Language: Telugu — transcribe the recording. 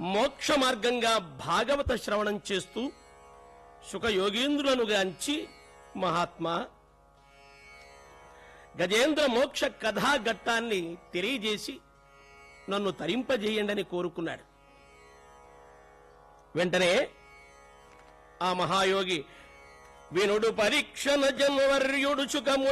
మోక్ష మార్గంగా భాగవత శ్రవణం చేస్తూ సుఖయోగేంద్రులను గాంచి, మహాత్మా, గజేంద్ర మోక్ష కథా ఘట్టాన్ని తెలియజేసి నన్ను తరింపజేయండని కోరుకున్నాడు. వెంటనే ఆ మహాయోగి వినుడు పరీక్షణ జన్వర్యుడు సుఖము